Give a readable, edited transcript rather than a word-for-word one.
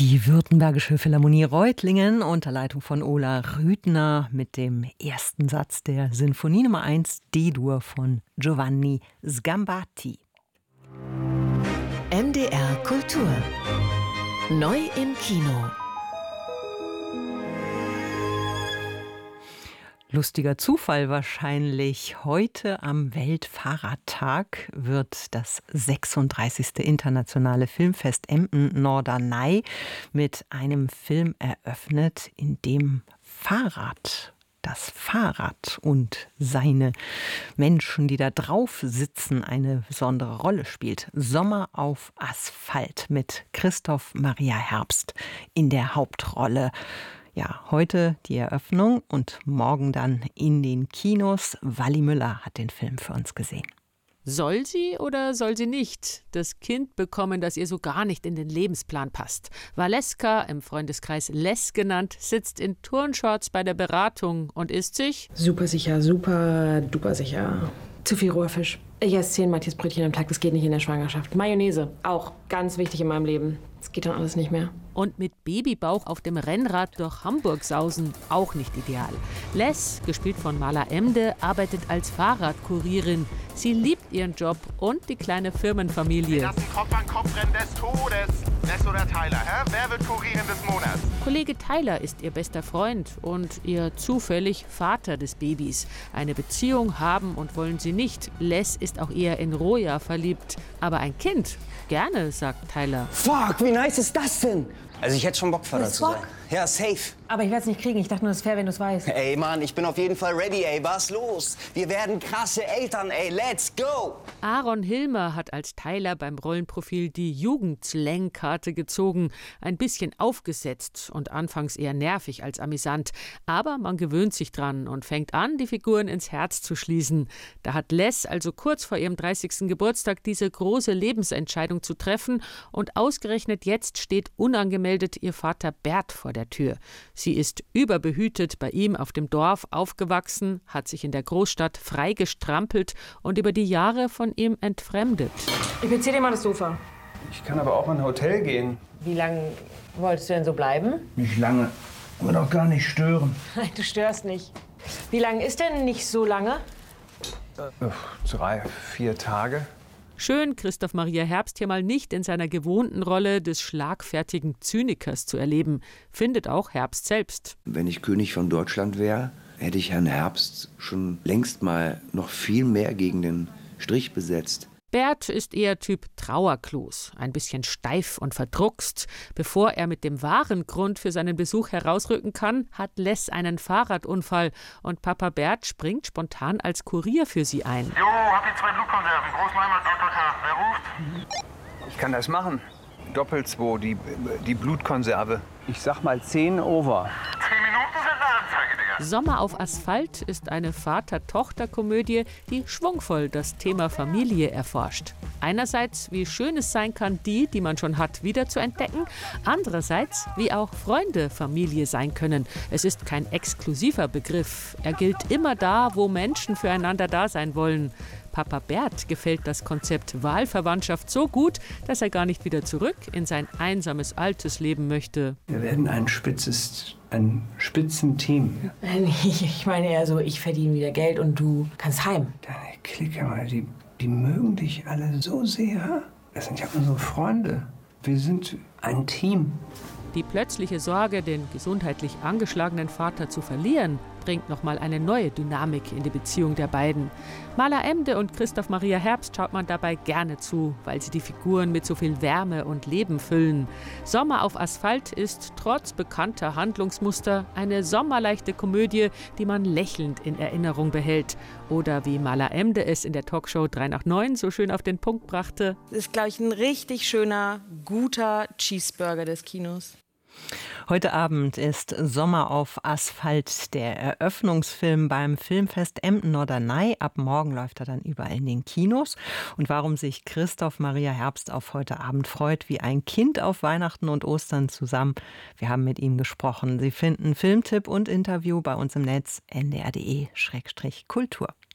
Die Württembergische Philharmonie Reutlingen unter Leitung von Ola Rüthner mit dem ersten Satz der Sinfonie Nummer 1 D-Dur von Giovanni Sgambati. NDR Kultur. Neu im Kino. Lustiger Zufall wahrscheinlich. Heute am Weltfahrradtag wird das 36. Internationale Filmfest Emden-Norderney mit einem Film eröffnet, in dem das Fahrrad und seine Menschen, die da drauf sitzen, eine besondere Rolle spielt. Sommer auf Asphalt mit Christoph Maria Herbst in der Hauptrolle. Ja, heute die Eröffnung und morgen dann in den Kinos. Wally Müller hat den Film für uns gesehen. Soll sie oder soll sie nicht das Kind bekommen, das ihr so gar nicht in den Lebensplan passt? Valeska, im Freundeskreis Les genannt, sitzt in Turnshorts bei der Beratung und isst sich super sicher, super duper sicher. Zu viel roher Fisch. Ich esse 10 Matjesbrötchen am Tag, das geht nicht in der Schwangerschaft. Mayonnaise, auch ganz wichtig in meinem Leben. Das geht dann alles nicht mehr. Und mit Babybauch auf dem Rennrad durch Hamburg sausen, auch nicht ideal. Les, gespielt von Mala Emde, arbeitet als Fahrradkurierin. Sie liebt ihren Job und die kleine Firmenfamilie. Das ist ein Kopf-an-Kopf-Rennen des Todes. Les oder Tyler, hä? Wer wird Kurierin des Monats? Kollege Tyler ist ihr bester Freund und ihr zufällig Vater des Babys. Eine Beziehung haben und wollen sie nicht. Les ist auch eher in Roja verliebt. Aber ein Kind? Gerne, sagt Tyler. Fuck, wie nice ist das denn? Also ich hätte schon Bock, Vater zu sein. Ja, safe. Aber ich werde es nicht kriegen. Ich dachte nur, es ist fair, wenn du es weißt. Ey, Mann, ich bin auf jeden Fall ready, ey. Was los? Wir werden krasse Eltern, ey. Let's go! Aaron Hilmer hat als Tyler beim Rollenprofil die Jugendslang-Karte gezogen. Ein bisschen aufgesetzt und anfangs eher nervig als amüsant. Aber man gewöhnt sich dran und fängt an, die Figuren ins Herz zu schließen. Da hat Les also kurz vor ihrem 30. Geburtstag diese große Lebensentscheidung zu treffen. Und ausgerechnet jetzt steht unangemeldet ihr Vater Bert vor der Tür. Sie ist überbehütet bei ihm auf dem Dorf aufgewachsen, hat sich in der Großstadt frei gestrampelt und über die Jahre von ihm entfremdet. Ich beziehe dir mal das Sofa. Ich kann aber auch in ein Hotel gehen. Wie lange wolltest du denn so bleiben? Nicht lange. Aber doch gar nicht stören. Nein, du störst nicht. Wie lange ist denn nicht so lange? 3, 4 Tage. Schön, Christoph Maria Herbst hier mal nicht in seiner gewohnten Rolle des schlagfertigen Zynikers zu erleben, findet auch Herbst selbst. Wenn ich König von Deutschland wäre, hätte ich Herrn Herbst schon längst mal noch viel mehr gegen den Strich besetzt. Bert ist eher Typ Trauerklos, ein bisschen steif und verdruckst. Bevor er mit dem wahren Grund für seinen Besuch herausrücken kann, hat Les einen Fahrradunfall und Papa Bert springt spontan als Kurier für sie ein. Jo, hab die 2 Blutkonserven. Großleimer, Doppelter. Wer ruft? Ich kann das machen. Doppel-2, die Blutkonserve. Ich sag mal 10 over. 10 Minuten sind eine Anzeige, Digga. Sommer auf Asphalt ist eine Vater-Tochter-Komödie, die schwungvoll das Thema Familie erforscht. Einerseits, wie schön es sein kann, die man schon hat, wieder zu entdecken. Andererseits, wie auch Freunde Familie sein können. Es ist kein exklusiver Begriff. Er gilt immer da, wo Menschen füreinander da sein wollen. Papa Bert gefällt das Konzept Wahlverwandtschaft so gut, dass er gar nicht wieder zurück in sein einsames altes Leben möchte. Wir werden ein Spitzenteam. Ich meine eher so, ich verdiene wieder Geld und du kannst heim. Deine Clique mal, die mögen dich alle so sehr. Das sind ja unsere Freunde. Wir sind ein Team. Die plötzliche Sorge, den gesundheitlich angeschlagenen Vater zu verlieren, bringt nochmal eine neue Dynamik in die Beziehung der beiden. Mala Emde und Christoph Maria Herbst schaut man dabei gerne zu, weil sie die Figuren mit so viel Wärme und Leben füllen. Sommer auf Asphalt ist trotz bekannter Handlungsmuster eine sommerleichte Komödie, die man lächelnd in Erinnerung behält. Oder wie Mala Emde es in der Talkshow 3 nach 9 so schön auf den Punkt brachte: Das ist, glaube ich, ein richtig schöner, guter Cheeseburger des Kinos. Heute Abend ist Sommer auf Asphalt, der Eröffnungsfilm beim Filmfest Emden-Norderney. Ab morgen läuft er dann überall in den Kinos. Und warum sich Christoph Maria Herbst auf heute Abend freut, wie ein Kind auf Weihnachten und Ostern zusammen. Wir haben mit ihm gesprochen. Sie finden Filmtipp und Interview bei uns im Netz ndr.de/kultur.